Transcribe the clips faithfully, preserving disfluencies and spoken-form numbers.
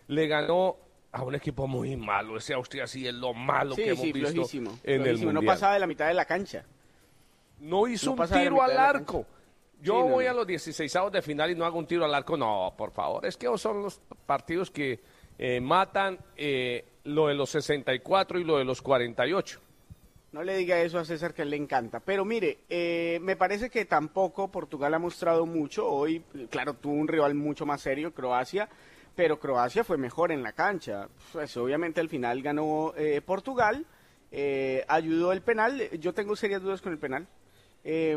le ganó a un equipo muy malo. Ese Austria sí es lo malo sí, que hemos sí, visto flojísimo, en flojísimo. el No Mundial. pasaba de la mitad de la cancha. No hizo No un pasaba de la tiro mitad al de la arco. cancha. Yo Sí, no, voy no. a los dieciseisavos de final y no hago un tiro al arco. No, por favor. Es que esos son los partidos que eh, matan eh, lo de los sesenta y cuatro y lo de los cuarenta y ocho. No le diga eso a César, que a él le encanta. Pero mire, eh, me parece que tampoco Portugal ha mostrado mucho. Hoy, claro, tuvo un rival mucho más serio, Croacia, pero Croacia fue mejor en la cancha. Pues obviamente al final ganó eh, Portugal, eh, ayudó el penal. Yo tengo serias dudas con el penal. Eh,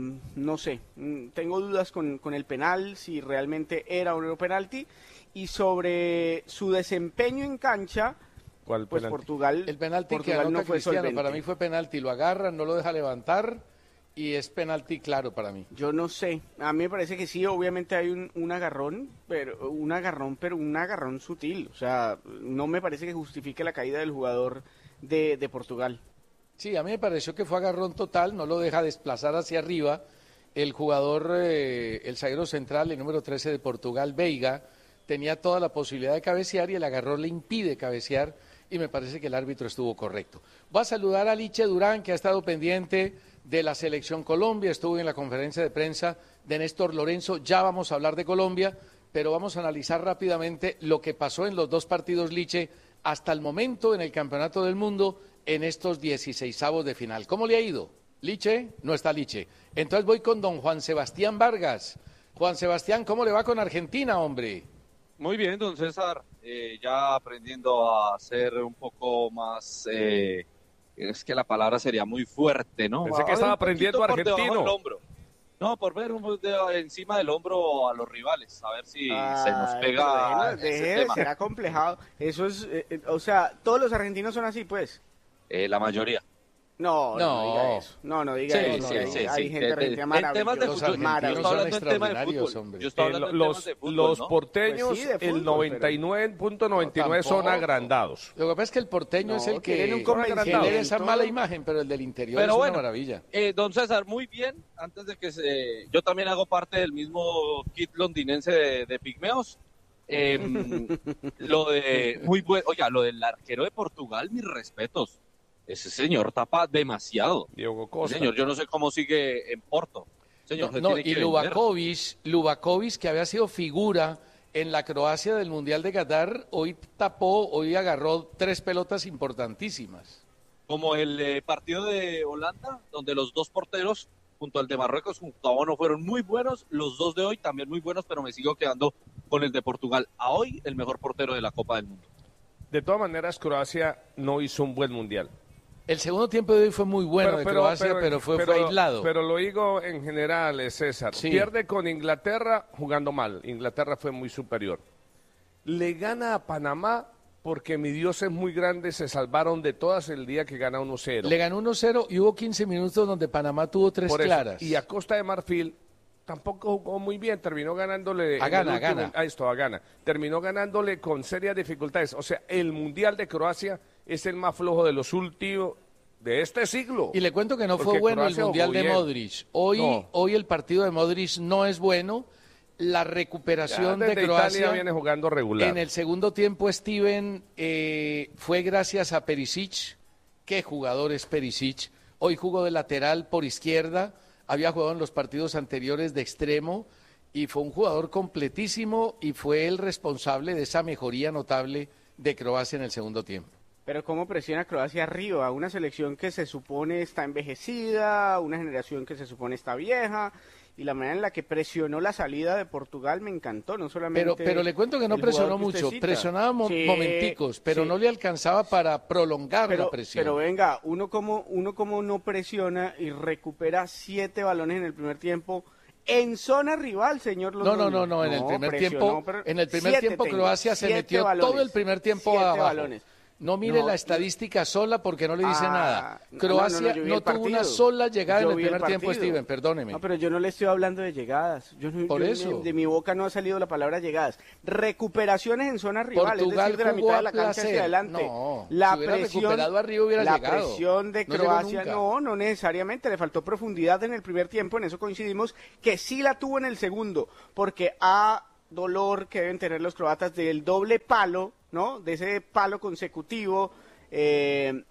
no sé, mm, tengo dudas con, con el penal, si realmente era o no penalti. Y sobre su desempeño en cancha, ¿Cuál pues penalti? Portugal, El penalti Portugal que anota no fue Cristiano, solvente. para mí fue penalti, lo agarra, no lo deja levantar y es penalti claro para mí. Yo no sé, a mí me parece que sí, obviamente hay un, un agarrón, pero un agarrón, pero un agarrón sutil, o sea, no me parece que justifique la caída del jugador de, de Portugal. Sí, a mí me pareció que fue agarrón total, no lo deja desplazar hacia arriba. El jugador, eh, el zaguero central, el número trece de Portugal, Veiga, tenía toda la posibilidad de cabecear y el agarrón le impide cabecear y me parece que el árbitro estuvo correcto. Voy a saludar a Liche Durán, que ha estado pendiente de la Selección Colombia, estuvo en la conferencia de prensa de Néstor Lorenzo, ya vamos a hablar de Colombia, pero vamos a analizar rápidamente lo que pasó en los dos partidos, Liche, hasta el momento en el Campeonato del Mundo, en estos dieciseisavos de final. ¿Cómo le ha ido? Liche, no está Liche. Entonces voy con don Juan Sebastián Vargas. Juan Sebastián, ¿cómo le va con Argentina, hombre? Muy bien, don César, eh, ya aprendiendo a ser un poco más, eh, es que la palabra sería muy fuerte, ¿no? Pensé que A ver, estaba un poquito aprendiendo por debajo argentino. del hombro. No, por ver un de, encima del hombro a los rivales, a ver si Ay, se nos pega pero deje, ese deje de tema. ser acomplejado, eso es, eh, eh, o sea, todos los argentinos son así, pues. Eh, la mayoría. No, no, No. no diga eso. No, no diga Sí, eso. sí, hay, sí, hay sí. gente De- argentina de- en temas de maravillosa. fútbol, Los argentinos yo son estoy hablando en tema de extraordinarios, fútbol. hombre. Yo estoy Eh, hablando en los temas de fútbol, los ¿no? porteños, Pues sí, de el fútbol, noventa y nueve punto noventa y nueve No, son tampoco. agrandados. Lo que pasa es que el porteño No, es el tienen que un convencimiento. genera esa mala imagen, pero el del interior Pero es bueno, una maravilla. Eh, don César, muy bien. Antes de que se... Yo también hago parte del mismo kit londinense de, de pigmeos. Eh, lo de... Muy buen... Oiga, lo del arquero de Portugal, mis respetos. Ese señor tapa demasiado. Diego Ese Costa. señor, yo no sé cómo sigue en Porto. Señor, No, se no, tiene y que vender. Lubakovic, Lubakovic, que había sido figura en la Croacia del Mundial de Qatar, hoy tapó, hoy agarró tres pelotas importantísimas. Como el eh, partido de Holanda, donde los dos porteros, junto al de Marruecos, junto a Bono, fueron muy buenos. Los dos de hoy también muy buenos, pero me sigo quedando con el de Portugal. A hoy, el mejor portero de la Copa del Mundo. De todas maneras, Croacia no hizo un buen mundial. El segundo tiempo de hoy fue muy bueno de Croacia, pero, fue, pero- fue aislado. Pero lo digo en general, eh, César. Sí. Pierde con Inglaterra jugando mal. Inglaterra fue muy superior. Le gana a Panamá porque mi Dios es muy grande. Se salvaron de todas el día que gana uno cero. Le ganó uno cero y hubo quince minutos donde Panamá tuvo tres Por eso. claras. Y a Costa de Marfil tampoco jugó muy bien. Terminó ganándole... A en Ghana, el último- a Ghana. a esto, a Ghana. Terminó ganándole con serias dificultades. O sea, el Mundial de Croacia es el más flojo de los últimos... de este siglo. Y le cuento que no fue Porque bueno el Croacia Mundial jugó de bien. Modric. Hoy, No. hoy el partido de Modric no es bueno. La recuperación Ya de desde Croacia Italia viene jugando regular. en el segundo tiempo, Steven, eh, fue gracias a Perisic. ¿Qué jugador es Perisic? Hoy jugó de lateral por izquierda. Había jugado en los partidos anteriores de extremo. Y fue un jugador completísimo y fue el responsable de esa mejoría notable de Croacia en el segundo tiempo. Pero cómo presiona Croacia arriba, una selección que se supone está envejecida, una generación que se supone está vieja, y la manera en la que presionó la salida de Portugal me encantó, no solamente... Pero, pero le cuento que no el presionó jugador que usted mucho, cita. presionaba mo- Sí, momenticos, pero sí. no le alcanzaba para prolongar Pero, la presión. pero venga, uno como, uno como no presiona y recupera siete balones en el primer tiempo en zona rival, señor no, Londoño. no, no, no, en el primer presionó, tiempo, pero en el primer siete tiempo tengo, Croacia se siete metió balones, todo el primer tiempo siete abajo. balones. No mire No, la estadística sola porque no le dice Ah, nada. no, Croacia no, no, no, yo vi el tuvo una partido. sola llegada Yo en el vi el primer tiempo, partido. Steven, perdóneme. No, pero yo no le estoy hablando de llegadas. Yo no- Por yo- eso. De, de mi boca no ha salido la palabra llegadas. Recuperaciones en zona rival, es Portugal decir, de la jugó mitad a de la cancha placer. hacia adelante. No, la si hubiera presión, recuperado arriba hubiera la llegado. presión de No llegó Croacia, nunca. no, no necesariamente. Le faltó profundidad en el primer tiempo, en eso coincidimos, que sí la tuvo en el segundo, porque ha dolor que deben tener los croatas del doble palo, ¿no? De ese palo consecutivo eh,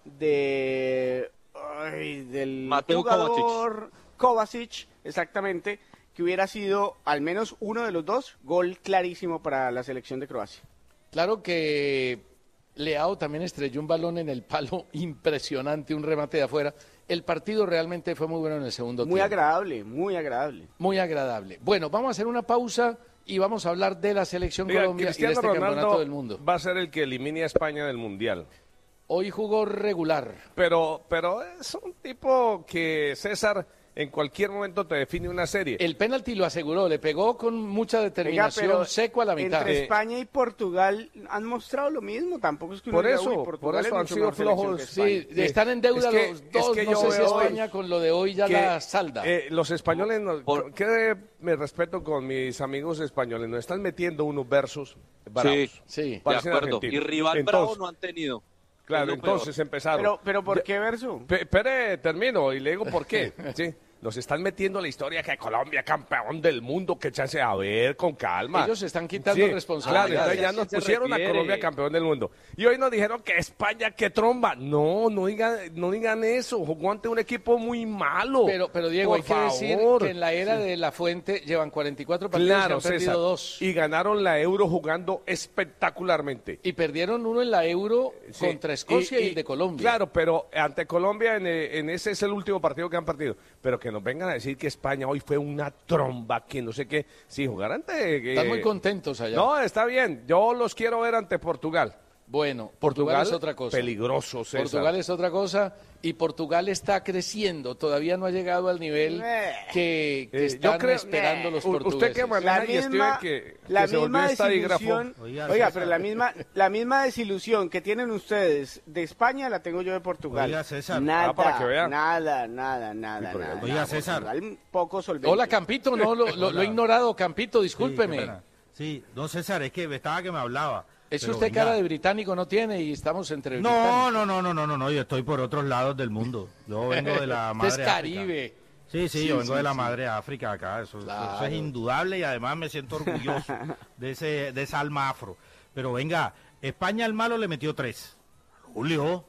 de ay, del Mateo jugador Kovacic, exactamente, que hubiera sido al menos uno de los dos gol clarísimo para la selección de Croacia. Claro que Leao también estrelló un balón en el palo impresionante, un remate de afuera. El partido realmente fue muy bueno en el segundo Muy tiempo. agradable, muy agradable. Muy agradable. Bueno, vamos a hacer una pausa y vamos a hablar de la selección Oiga, Colombia y de Cristiano este campeonato Ronaldo del mundo. va a ser el que elimine a España del Mundial. Hoy jugó regular. Pero, pero es un tipo que, César, en cualquier momento te define una serie. El penalti lo aseguró, le pegó con mucha determinación, Oiga, pero seco a la mitad. Entre Eh, España y Portugal han mostrado lo mismo, tampoco es que uno Por diga, eso, "Uy, por Portugal eso es han mucho sido mejor selección flojos. que Sí, España". Sí. están en deuda Es que- los es dos, que no yo sé si veo España hoy con lo de hoy ya que, la salda. eh, los españoles, no, Por- que me respeto con mis amigos españoles, nos están metiendo unos versos bravos. Sí, Sí. de Parecen acuerdo. argentinos. Y rival Entonces, bravo no han tenido. Claro, Es lo peor. entonces empezaron. Pero, pero ¿por qué verso? Pe- Espere, termino y le digo por qué. Sí, nos están metiendo la historia que Colombia campeón del mundo, que chance a ver con calma. Ellos se están quitando Sí, responsabilidades. Claro, entonces ya ¿A nos quién se pusieron a refiere? Colombia campeón del mundo. Y hoy nos dijeron que España, que tromba. No, no digan, no digan eso. Jugó ante un equipo muy malo. Pero, pero Diego, Por hay que decir favor. que en la era de La Fuente llevan cuarenta y cuatro partidos y Claro, han perdido César. dos. Y ganaron la Euro jugando espectacularmente. Y perdieron uno en la Euro Sí. contra Escocia y, el de Colombia. Claro, pero ante Colombia en, eh, en ese es el último partido que han partido. Pero que nos vengan a decir que España hoy fue una tromba, que no sé qué. Si jugar ante... eh, Están muy contentos allá. No, está bien. Yo los quiero ver ante Portugal. Bueno, Portugal, es otra cosa. Peligroso, César. Portugal es otra cosa y Portugal está creciendo. Todavía no ha llegado al nivel Eh. que, que Eh, están yo creo- esperando los U- portugueses. Usted que maneja La y Steven misma, que, la que se volvió misma estadígrafo. desilusión, Oiga, oiga, César. pero la misma, la misma desilusión que tienen ustedes de España la tengo yo de Portugal. Oiga, César. Nada, Ah, para que vea. nada, nada, nada, Sí, porque- nada. Oiga, nada. César. Portugal poco solvente. Hola, Campito, no, lo, lo- lo he Hola. ignorado, Campito, Sí, discúlpeme. qué pena. Sí, don César, es que estaba que me hablaba. es que Pero usted venga. cara de británico no tiene y estamos entre No, británicos. no, no, no, no, no, no, yo estoy por otros lados del mundo. Yo vengo de la Usted madre es África. Caribe. Sí, sí, Sí, yo vengo sí, de la sí. madre África acá, eso, eso- Claro. eso es indudable y además me siento orgulloso de ese de esa alma afro. Pero venga, España al malo le metió tres. Julio,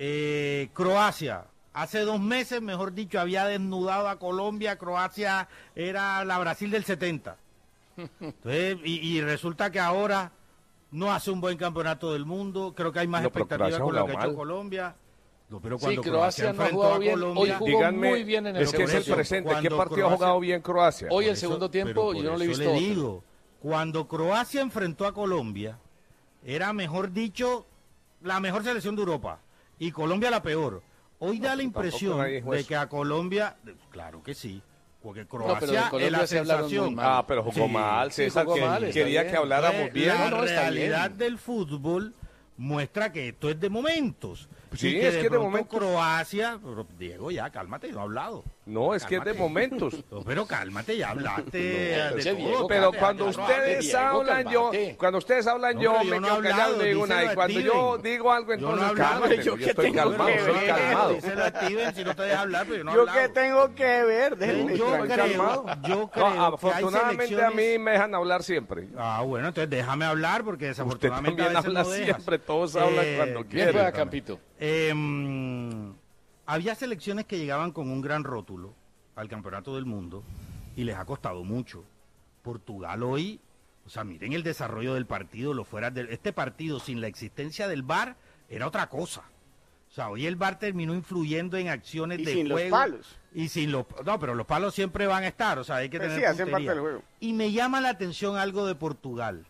eh, Croacia, hace dos meses, mejor dicho, había desnudado a Colombia, Croacia era la Brasil del setenta. Entonces, y, y resulta que ahora no hace un buen campeonato del mundo, creo que hay más No, pero expectativas Croacia con lo ha que ha jugado hecho mal. Colombia. No, pero Sí, cuando Croacia no ha enfrentó jugado a bien. Hoy Colombia, jugó Díganme, muy bien en el es que es el segundo tiempo. presente. ¿Qué Cuando partido ha Croacia- jugado bien Croacia? Hoy el Por segundo tiempo pero por yo no lo he eso visto le otro. digo, cuando Croacia enfrentó a Colombia, era mejor dicho la mejor selección de Europa y Colombia la peor. Hoy da la tampoco impresión nadie dijo de eso. que a Colombia, claro que sí, porque pero de Croacia es Colombia la se hablaron muy sensación. mal. Ah, pero jugó Sí, mal, sí, César. jugó que mal, está quería bien. que habláramos Eh, bien. La No, no, está realidad bien. del fútbol muestra que esto es de momentos. Sí, Y es que de pronto momentos. Croacia, pero, Diego, ya cálmate, no he hablado. No, es que es de Cálmate. momentos. No, pero cálmate, ya hablaste No, de ese todo, Diego, Pero cálmate, cuando ya, no, ustedes Diego, hablan, yo, cálmate. cuando ustedes hablan, No, yo pero me yo no he quedo callado hablado, y digo nada. Y díselo a cuando yo Steven. digo algo, Yo no he entonces hablado. cálmate. Yo Yo qué estoy tengo calmado, que soy ver. calmado. Díselo a Steven si no te deja hablar, pero yo no he ¿Yo hablado. qué tengo que ver? Déjenme Yo tranquilo. creo, yo creo No, que hay afortunadamente a selecciones- mí me dejan hablar siempre. Ah, bueno, entonces déjame hablar porque Usted desafortunadamente también a veces habla no dejas. siempre, todos hablan Eh, cuando Bien quieren. juega Campito. Eh, mm, había selecciones que llegaban con un gran rótulo al campeonato del mundo y les ha costado mucho. Portugal hoy, o sea, miren el desarrollo del partido, lo fuera de este partido sin la existencia del V A R era otra cosa. O sea, hoy el V A R terminó influyendo en acciones Y de sin los juego. palos. Y sin los no, pero los palos siempre van a estar, o sea, hay que Pues tener sí, hacen puntería. parte del juego. Y me llama la atención algo de Portugal.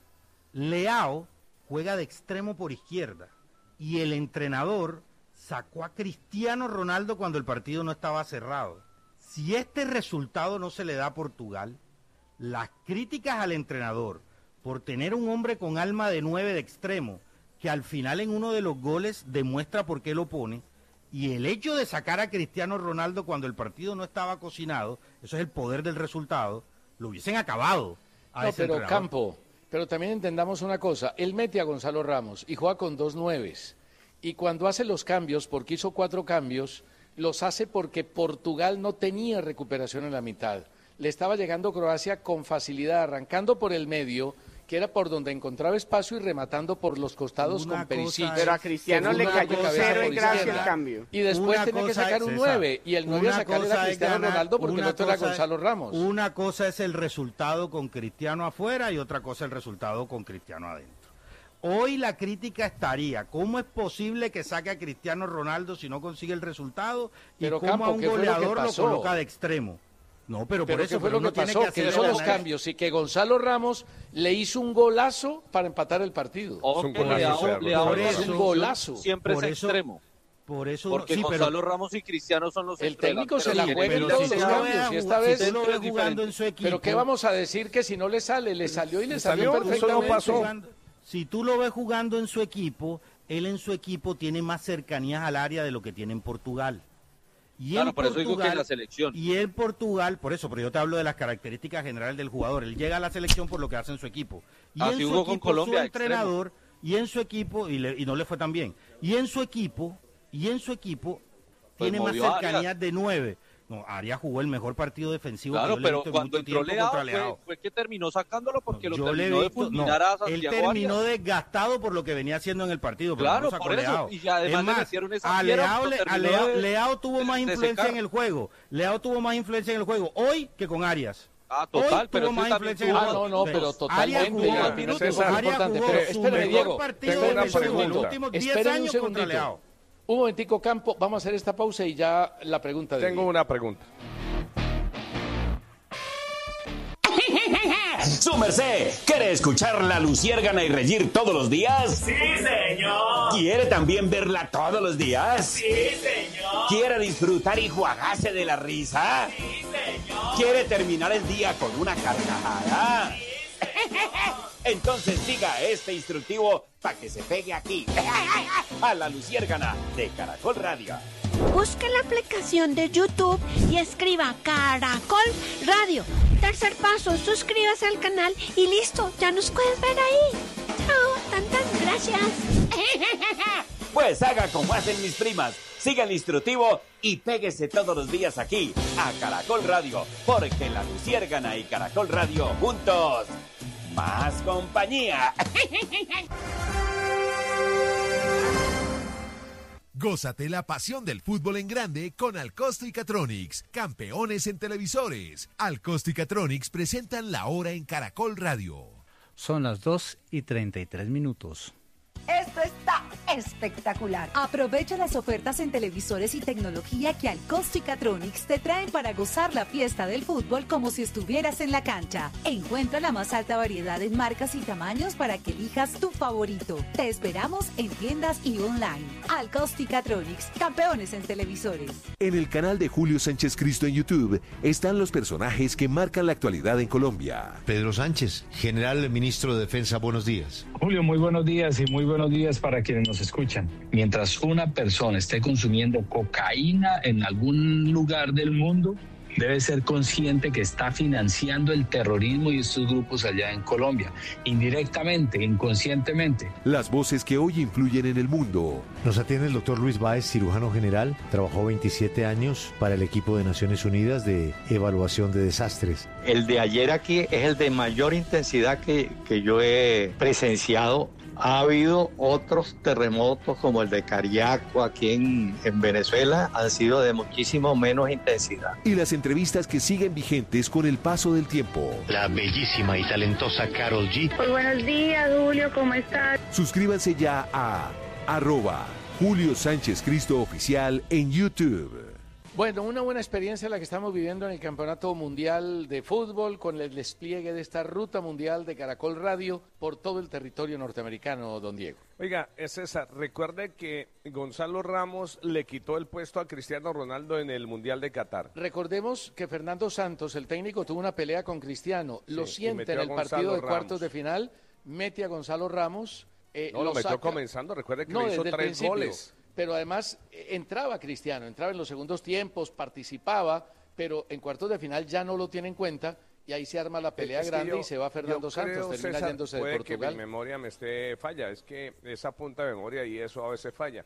Leao juega de extremo por izquierda y el entrenador sacó a Cristiano Ronaldo cuando el partido no estaba cerrado. Si este resultado no se le da a Portugal, las críticas al entrenador por tener un hombre con alma de nueve de extremo, que al final en uno de los goles demuestra por qué lo pone, y el hecho de sacar a Cristiano Ronaldo cuando el partido no estaba cocinado, eso es el poder del resultado, lo hubiesen acabado a No, ese pero entrenador. Campo, pero también entendamos una cosa, él mete a Gonzalo Ramos y juega con dos nueves, y cuando hace los cambios, porque hizo cuatro cambios, los hace porque Portugal no tenía recuperación en la mitad. le estaba llegando Croacia con facilidad, arrancando por el medio, que era por donde encontraba espacio y rematando por los costados Una con Perisic. cosa Pero a Cristiano le cayó cero en gracia el cambio. Y después Una tenía que cosa sacar es, un César, nueve, y el nueve a una sacar cosa era es Cristiano ganar, Ronaldo porque el una otro era cosa es- Gonzalo Ramos. Una cosa es el resultado con Cristiano afuera y otra cosa el resultado con Cristiano adentro. Hoy la crítica estaría, ¿cómo es posible que saque a Cristiano Ronaldo si no consigue el resultado? Y Pero, cómo Campo, a un ¿qué fue lo que goleador lo, pasó? coloca de extremo. No, pero, Pero por ¿qué eso fue pero lo uno que tiene pasó? que Que hacer hizo los análisis. cambios y que Gonzalo Ramos le hizo un golazo para empatar el partido. Ojo, un que golazo, Leao- Fernando. Leao Por es eso- un golazo. Siempre por es eso- extremo. Por eso, Porque sí, pero, Gonzalo Ramos y Cristiano son los El técnico se extradelanteros la que juega en tienen pero todos si los tú lo cambios, ves y a esta jugar- vez- si tú lo ves es jugando diferente. en su equipo. Pero ¿qué vamos a decir que si no le sale? Le salió y le salió, salió, eso no perfectamente. pasó. Jugando- si tú lo ves jugando en su equipo, él en su equipo tiene más cercanías al área de lo que tiene en Portugal. Y Claro, en por eso digo que en Portugal- la selección. Y en Portugal, por eso, pero yo te hablo de las características generales del jugador. Él llega a la selección por lo que hace en su equipo. Y Así en su jugó con equipo, Colombia, su entrenador, y en su equipo, y, le- y no le fue tan bien, y en su equipo, y en su equipo, Pues tiene más movió a Arias. cercanías de nueve. No, Arias jugó el mejor partido defensivo Claro, que yo le he pero visto en cuando mucho entró tiempo Leao contra fue, Leao. fue que terminó sacándolo porque lo Yo le he terminó de visto- fulminar no, a él Santiago terminó Arias. desgastado por lo que venía haciendo en el partido. Pero Claro, no sacó por eso, Leao. y además Es le más, metieron esa a fiera, Leao, lo le- a terminó Leao- de- Leao tuvo de- más de influencia secar. en el juego. Leao tuvo más influencia en el juego hoy que con Arias. Ah, total, Hoy pero tuvo es que más también influencia en el Ah, tuvo- juego. no, no, pero Arias totalmente. jugó- Ya, César, minutos, es César, importante. jugó Pero su espéreme, mejor Diego. partido tengo una defensivo en los pregunta. últimos diez Esperen un años contra segundito. Leao. Un momentico, Campo, vamos a hacer esta pausa y ya la pregunta de Tengo Diego. una pregunta. Su merced, ¿quiere escuchar la Luciérgana y reír todos los días? ¡Sí, señor! ¿Quiere también verla todos los días? ¡Sí, señor! ¿Quiere disfrutar y juagarse de la risa? ¡Sí, señor! ¿Quiere terminar el día con una carcajada? Entonces siga este instructivo para que se pegue aquí, a la Luciérgana de Caracol Radio. Busque la aplicación de YouTube y escriba Caracol Radio. Tercer paso, suscríbase al canal y listo, ya nos puedes ver ahí. Chao, tantas gracias. Pues haga como hacen mis primas, siga el instructivo y péguese todos los días aquí, a Caracol Radio, porque la Luciérgana y Caracol Radio juntos, más compañía. Gózate la pasión del fútbol en grande con Alcosto y Catronics, campeones en televisores. Alcosto y Catronics presentan La Hora en Caracol Radio. Son las dos y treinta y tres minutos. Esto está espectacular. Aprovecha las ofertas en televisores y tecnología que Alcosto y Catronics te traen para gozar la fiesta del fútbol como si estuvieras en la cancha. Encuentra la más alta variedad en marcas y tamaños para que elijas tu favorito. Te esperamos en tiendas y online. Alcosto y Catronics, campeones en televisores. En el canal de Julio Sánchez Cristo en YouTube están los personajes que marcan la actualidad en Colombia. Pedro Sánchez, general ministro de Defensa, buenos días. Julio, muy buenos días y muy buenos días para quienes nos escuchan. Mientras una persona esté consumiendo cocaína en algún lugar del mundo, debe ser consciente que está financiando el terrorismo y estos grupos allá en Colombia, indirectamente, inconscientemente. Las voces que hoy influyen en el mundo. Nos atiende el doctor Luis Báez, cirujano general. Trabajó veintisiete años para el equipo de Naciones Unidas de evaluación de desastres. El de ayer aquí es el de mayor intensidad que, que yo he presenciado. Ha habido otros terremotos como el de Cariaco aquí en, en Venezuela, han sido de muchísimo menos intensidad. Y las entrevistas que siguen vigentes con el paso del tiempo. La bellísima y talentosa Karol G. Pues buenos días, Julio, ¿cómo estás? Suscríbanse ya a arroba Julio Sánchez Cristo Oficial en YouTube. Bueno, una buena experiencia la que estamos viviendo en el Campeonato Mundial de Fútbol con el despliegue de esta ruta mundial de Caracol Radio por todo el territorio norteamericano, don Diego. Oiga, César, recuerde que Gonzalo Ramos le quitó el puesto a Cristiano Ronaldo en el Mundial de Qatar. Recordemos que Fernando Santos, el técnico, tuvo una pelea con Cristiano, lo Sí, y siente metió en a el Gonzalo partido de Ramos. cuartos de final, mete a Gonzalo Ramos. Eh, No, lo metió saca- comenzando, recuerde que No, le hizo desde el tres principio. goles. Pero además eh, entraba Cristiano, entraba en los segundos tiempos, participaba, pero en cuartos de final ya no lo tiene en cuenta y ahí se arma la pelea Es que grande yo- y se va Fernando yo Santos, creo, termina César, yéndose de puede Portugal. que mi memoria me esté falla, es que esa punta de memoria y eso a veces falla.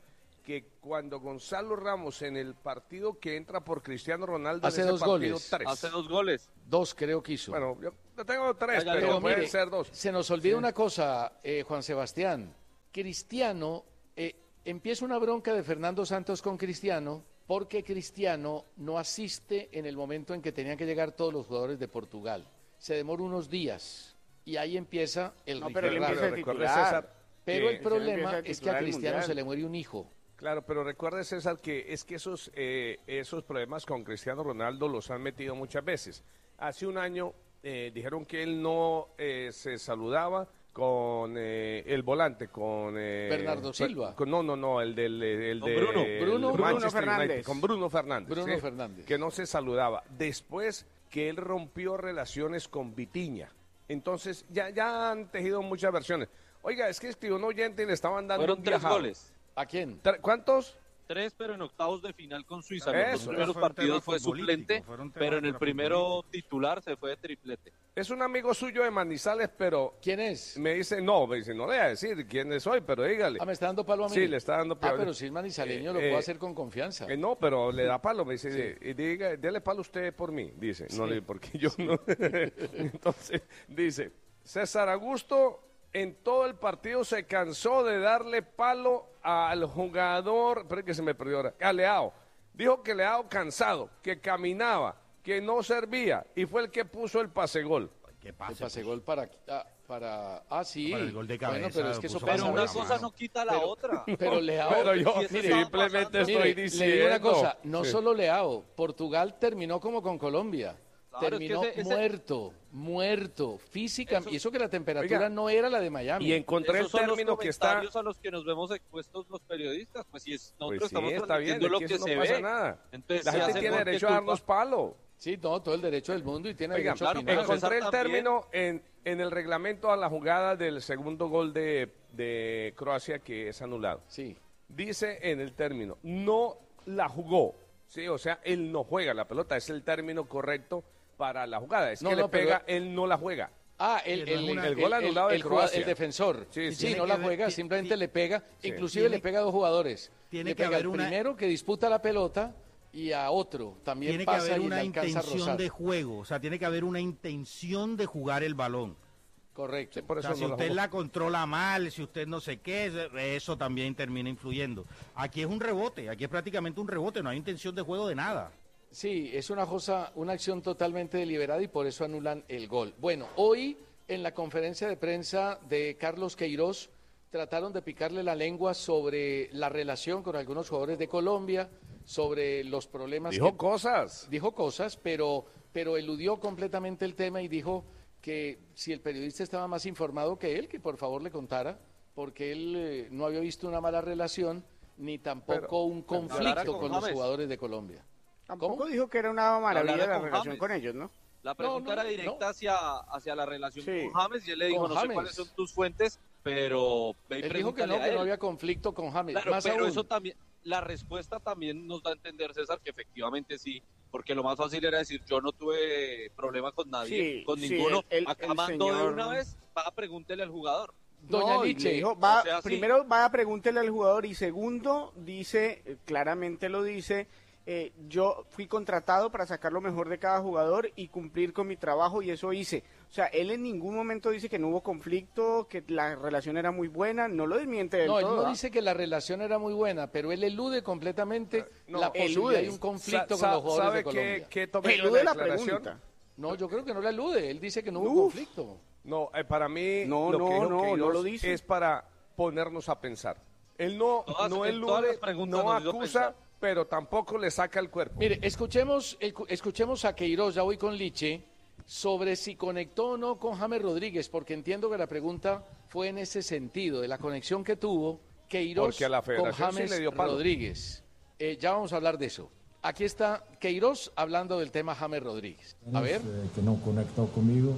que cuando Gonzalo Ramos en el partido que entra por Cristiano Ronaldo hace en ese dos partido, goles. tres. Hace dos goles. Dos creo que hizo. Bueno, yo yo tengo tres, Ya, ya, pero pero pueden mire, ser dos. Se nos olvida una cosa, eh, Juan Sebastián. Cristiano, eh, empieza una bronca de Fernando Santos con Cristiano porque Cristiano no asiste en el momento en que tenían que llegar todos los jugadores de Portugal. Se demora unos días y ahí empieza el No, pero él rifirrafe. empieza de Recuerde, titular. César, Pero que- el problema empieza de es que a titular el Cristiano Mundial. se le muere un hijo. Claro, pero recuerde, César, que es que esos, eh, esos problemas con Cristiano Ronaldo los han metido muchas veces. Hace un año eh, dijeron que él no eh, se saludaba con eh, el volante, con... eh, Bernardo Silva. con- no, no, no, el del... El Con de, Bruno. el Bruno- de Bruno Manchester Fernández. United, con Bruno Fernández. Bruno sí, Fernández. Que no se saludaba. Después que él rompió relaciones con Vitiña. Entonces, ya, ya han tejido muchas versiones. Oiga, es que escribió un oyente y le estaban dando Fueron un tres viajado. goles. ¿A quién? Tre- ¿Cuántos? Tres, pero en octavos de final con Suiza. Eso. En los dos primeros Fue un tema partidos fue futbolístico, suplente, fueron temas pero en el extrafutbolísticos. primero titular se fue de triplete. Es un amigo suyo de Manizales, pero ¿Quién es? me dice, no, me dice, no le voy a decir quién soy, pero dígale. Ah, me está dando palo a mí. Sí, le está dando Ah, palo. pero si es manizaleño lo Eh, puedo eh, hacer con confianza. Eh, no, pero le da palo, me dice, y diga, dele palo usted por mí, dice. No, Sí. le porque yo no. Entonces, dice, César Augusto en todo el partido se cansó de darle palo al jugador, pero es que se me perdió ahora, a Leao. Dijo que Leao cansado, que caminaba, que no servía, y fue el que puso el pase gol. ¿Qué El pasa? pase gol para, ah, para... Ah, sí. Para el gol de Bueno, cabeza, pero es que eso puso pasa Pero Pasa una nada, cosa mano. no quita la Pero- otra. Pero Leao... Pero yo si eso estaba simplemente pasando- estoy Mire, diciendo. le digo una cosa, no Sí. solo Leao, Portugal terminó como con Colombia. Claro, terminó es que ese- ese- muerto, muerto, físicamente. Y eso que la temperatura Oiga, no era la de Miami. Y encontré el Esos son los término que está... comentarios a los que nos vemos expuestos los periodistas. Pues si es, nosotros Pues sí, estamos está bien, transmitiendo lo aquí que eso se no pasa ve. nada. Entonces, La se gente hace tiene por qué derecho a culpa. darnos palo. Sí, no, todo el derecho del mundo y tiene Oigan, derecho claro, a opinar. pero encontré el César también. término en, en el reglamento a la jugada del segundo gol de, de Croacia que es anulado. Sí. Dice en el término, no la jugó. Sí, o sea, él no juega la pelota, es el término correcto para la jugada. Es No, que no, le pega, pero- él no la juega. Ah, el, Sí, el, no es una- el gol anulado de el, Croacia. el defensor. Sí, Sí, sí. Tiene no que la ver- juega, ti- simplemente ti- le pega, Sí. inclusive Tiene- le pega a dos jugadores. tiene le que pega haber al una- primero que disputa la pelota y a otro también Tiene que pasa haber y le una alcanza a intención rozar. de juego, o sea, tiene que haber una intención de jugar el balón. Correcto. Por O eso sea, si no la usted jugó. la controla mal, si usted no sé qué, eso también termina influyendo. Aquí es un rebote, aquí es prácticamente un rebote, no hay intención de juego de nada. Sí, es una cosa, una acción totalmente deliberada y por eso anulan el gol. Bueno, hoy en la conferencia de prensa de Carlos Queiroz trataron de picarle la lengua sobre la relación con algunos jugadores de Colombia, sobre los problemas Dijo que- cosas. dijo cosas, pero, pero eludió completamente el tema y dijo que si el periodista estaba más informado que él, que por favor le contara, porque él eh, no había visto una mala relación ni tampoco Pero- un hablara conflicto con con los James. jugadores de Colombia. Tampoco ¿Cómo? dijo que era una maravilla Hablará la con relación James. con ellos, ¿no? La pregunta No, no, era directa no. hacia, hacia la relación Sí. con James y él le dijo, Con no James. sé cuáles son tus fuentes, pero ve y Él dijo que pregúntale no, a que él. no había conflicto con James. Claro, Más pero aún, eso también, la respuesta también nos da a entender, César, que efectivamente sí, porque lo más fácil era decir, yo no tuve problema con nadie, Sí, con sí, ninguno, el- el- acá el mandó de señor- una vez, va, pregúntele al jugador. Doña No, y Liche, le dijo, va, o sea, sí. primero va a pregúntele al jugador y segundo dice, eh, claramente lo dice, eh, yo fui contratado para sacar lo mejor de cada jugador y cumplir con mi trabajo y eso hice. O sea, él en ningún momento dice que no hubo conflicto, que la relación era muy buena, no lo desmiente del no, él todo. no ¿ah? dice que la relación era muy buena, pero él elude completamente no, la posibilidad elude. de un conflicto Sa- con los jugadores ¿Sabe de Colombia. qué, qué tomé yo Elude de la declaración? pregunta. No, yo creo que no la elude. Él dice que no hubo Uf. conflicto. No, eh, para mí No, lo no, que dijo no, Queiroz no lo dice. es para ponernos a pensar. Él no, Todas- no en todas elude, las preguntas no nos hizo acusa, pensar. pero tampoco le saca el cuerpo. Mire, escuchemos, escu- escuchemos a Queiroz, ya voy con Liche, sobre si conectó o no con James Rodríguez, porque entiendo que la pregunta fue en ese sentido, de la conexión que tuvo Queiroz Porque a la con federación sí James le dio palo. Rodríguez. Eh, ya vamos a hablar de eso. Aquí está Queiroz hablando del tema James Rodríguez. A ver. Eh, que no conectó conmigo.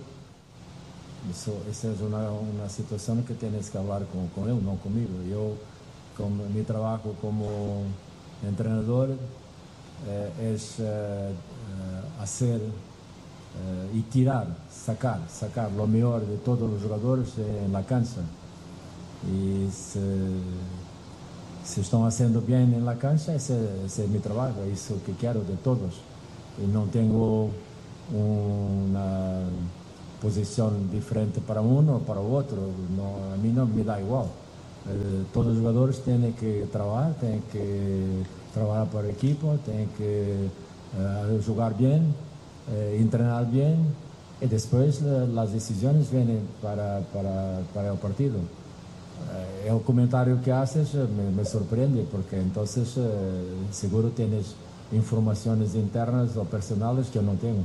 Eso, esa es una, una situación que tienes que hablar con, con él, no conmigo. Yo, con mi trabajo como entrenador, eh, es eh, eh, hacer eh, y tirar, sacar, sacar lo mejor de todos los jugadores en la cancha. Y se, si están haciendo bien en la cancha, ese, ese es mi trabajo, es lo que quiero de todos. Y no tengo una posición diferente para uno o para otro, no, a mí no me da igual. Eh, todos los jugadores tienen que trabajar, tienen que trabajar por equipo, tienen que eh, jugar bien, eh, entrenar bien, y después eh, las decisiones vienen para, para, para el partido. Eh, el comentario que haces eh, me, me sorprende, porque entonces eh, seguro tienes informaciones internas o personales que yo no tengo.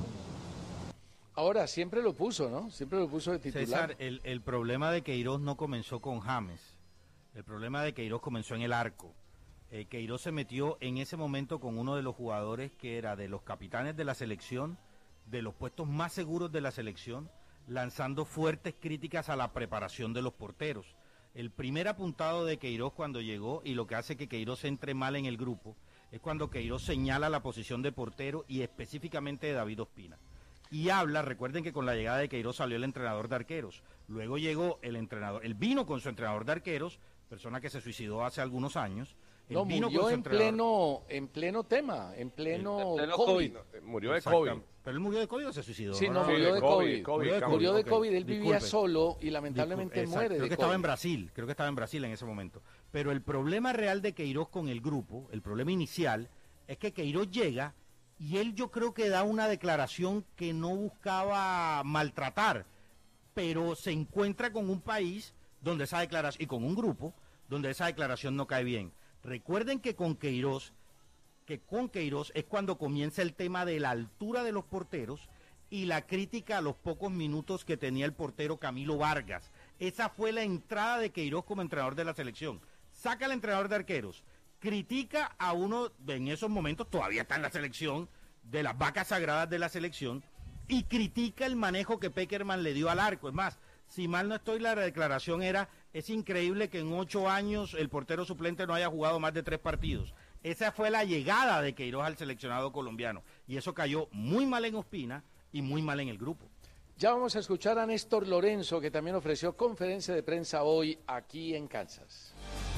Ahora, siempre lo puso, ¿no? Siempre lo puso de titular. César, el, el problema de Queiroz no comenzó con James. El problema de Queiroz comenzó en el arco. Eh, Queiroz se metió en ese momento con uno de los jugadores que era de los capitanes de la selección, de los puestos más seguros de la selección, lanzando fuertes críticas a la preparación de los porteros. El primer apuntado de Queiroz cuando llegó, y lo que hace que Queiroz entre mal en el grupo, es cuando Queiroz señala la posición de portero y específicamente de David Ospina. Y habla, recuerden que con la llegada de Queiroz salió el entrenador de arqueros, luego llegó el entrenador, él vino con su entrenador de arqueros, persona que se suicidó hace algunos años. Él No, vino murió con su en entrenador. pleno, en pleno tema, en pleno, En pleno COVID. COVID. Murió de COVID. Pero él murió de COVID o se suicidó. Sí, no, Sí, murió de de COVID, COVID. COVID, Murió de COVID, Murió de ok. COVID, él vivía Disculpe. solo y lamentablemente Disculpe, muere exacto. Creo de que estaba COVID. en Brasil, creo que estaba en Brasil en ese momento. Pero el problema real de Queiroz con el grupo, el problema inicial, es que Queiroz llega y él yo creo que da una declaración que no buscaba maltratar, pero se encuentra con un país donde esa declaración, y con un grupo, donde esa declaración no cae bien. Recuerden que con Queiroz, que con Queiroz es cuando comienza el tema de la altura de los porteros y la crítica a los pocos minutos que tenía el portero Camilo Vargas. Esa fue la entrada de Queiroz como entrenador de la selección. Saca al entrenador de arqueros, critica a uno, en esos momentos todavía está en la selección, de las vacas sagradas de la selección, y critica el manejo que Pekerman le dio al arco. Es más, si mal no estoy, la declaración era, es increíble que en ocho años el portero suplente no haya jugado más de tres partidos. Esa fue la llegada de Queiroz al seleccionado colombiano, y eso cayó muy mal en Ospina y muy mal en el grupo. Ya vamos a escuchar a Néstor Lorenzo, que también ofreció conferencia de prensa hoy aquí en Kansas.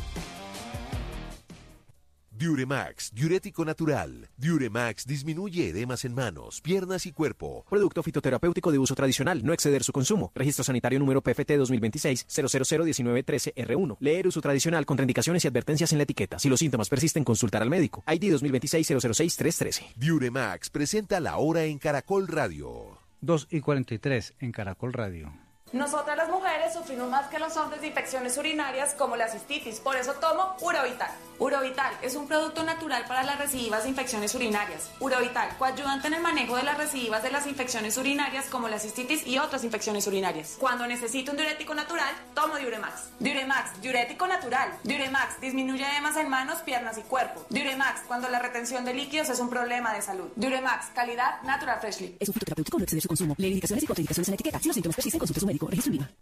Diuremax, diurético natural. Diuremax disminuye edemas en manos, piernas y cuerpo. Producto fitoterapéutico de uso tradicional, no exceder su consumo. Registro sanitario número P F T dos mil veintiséis cero cero cero diecinueve trece R uno. Leer uso tradicional, contraindicaciones y advertencias en la etiqueta. Si los síntomas persisten, consultar al médico. I D dos mil veintiséis cero cero seis tres trece. Diuremax presenta la hora en Caracol Radio. dos y cuarenta y tres en Caracol Radio. Nosotras las mujeres sufrimos más que los hombres de infecciones urinarias como la cistitis, por eso tomo Urovital. Urovital es un producto natural para las recidivas de infecciones urinarias. Urovital, coayudante en el manejo de las recidivas de las infecciones urinarias como la cistitis y otras infecciones urinarias. Cuando necesito un diurético natural, tomo Diuremax. Diuremax, diurético natural. Diuremax disminuye edemas en manos, piernas y cuerpo. Diuremax, cuando la retención de líquidos es un problema de salud. Diuremax, calidad Natural Freshly. Es un fitoterapéutico, no exceder su consumo. Lee indicaciones y contraindicaciones en la etiqueta. Si los síntomas persisten, consulte a su médico. Registro INVIMA.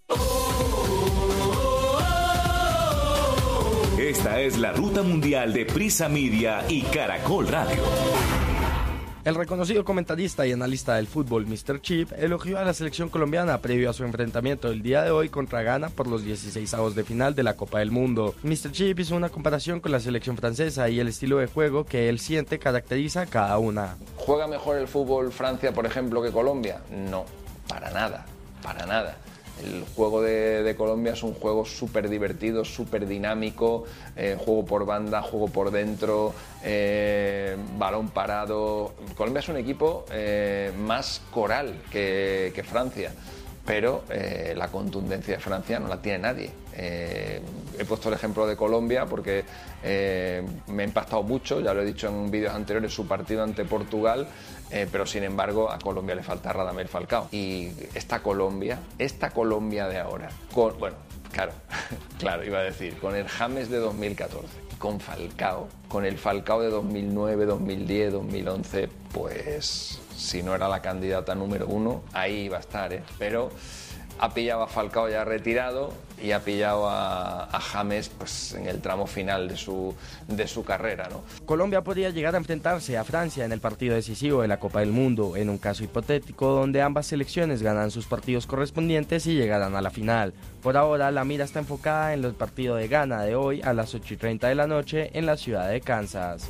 Esta es la ruta mundial de Prisa Media y Caracol Radio. El reconocido comentarista y analista del fútbol, mister Chip, elogió a la selección colombiana previo a su enfrentamiento el día de hoy contra Ghana por los dieciseisavos de final de la Copa del Mundo. mister Chip hizo una comparación con la selección francesa y el estilo de juego que él siente caracteriza a cada una. ¿Juega mejor el fútbol Francia, por ejemplo, que Colombia? No, para nada, para nada. El juego de, de Colombia es un juego súper divertido, súper dinámico, eh, juego por banda, juego por dentro, eh, balón parado. Colombia es un equipo eh, más coral que, que Francia, pero eh, la contundencia de Francia no la tiene nadie. Eh, he puesto el ejemplo de Colombia porque eh, me ha impactado mucho, ya lo he dicho en vídeos anteriores, su partido ante Portugal, eh, pero sin embargo a Colombia le falta Radamel Falcao. Y esta Colombia, esta Colombia de ahora, con, bueno, claro, claro, iba a decir, con el James de dos mil catorce, con Falcao, con el Falcao de dos mil nueve, dos mil diez, dos mil once, pues si no era la candidata número uno, ahí iba a estar, ¿eh? Pero ha pillado a Falcao ya retirado y ha pillado a, a James pues, en el tramo final de su, de su carrera, ¿no? Colombia podría llegar a enfrentarse a Francia en el partido decisivo de la Copa del Mundo, en un caso hipotético donde ambas selecciones ganan sus partidos correspondientes y llegarán a la final. Por ahora, la mira está enfocada en el partido de Ghana de hoy a las ocho y treinta de la noche en la ciudad de Kansas.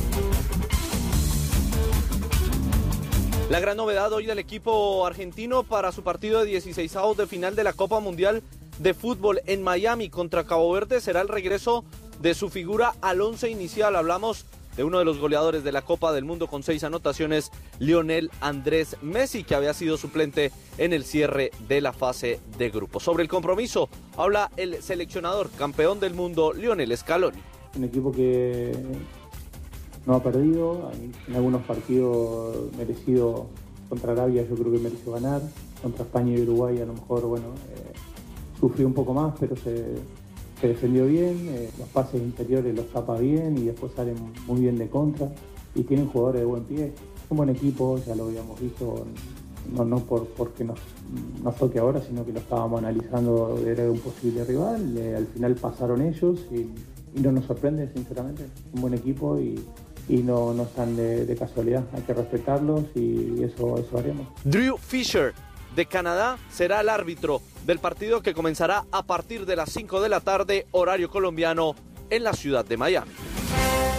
La gran novedad hoy del equipo argentino para su partido de dieciseisavos de final de la Copa Mundial de Fútbol en Miami contra Cabo Verde será el regreso de su figura al once inicial. Hablamos de uno de los goleadores de la Copa del Mundo con seis anotaciones, Lionel Andrés Messi, que había sido suplente en el cierre de la fase de grupos. Sobre el compromiso habla el seleccionador campeón del mundo, Lionel Scaloni. Un equipo que no ha perdido, en algunos partidos merecido. Contra Arabia yo creo que mereció ganar, contra España y Uruguay a lo mejor, bueno, eh, sufrió un poco más, pero se, se defendió bien, eh, los pases interiores los tapa bien y después salen muy bien de contra y tienen jugadores de buen pie. Es un buen equipo, ya lo habíamos visto, no, no por, porque nos, nos toque ahora, sino que lo estábamos analizando, era un posible rival, eh, al final pasaron ellos y, y no nos sorprende, sinceramente, es un buen equipo y... y no, no están de, de casualidad, hay que respetarlos y eso, eso haremos. Drew Fisher de Canadá será el árbitro del partido que comenzará a partir de las cinco de la tarde, horario colombiano, en la ciudad de Miami.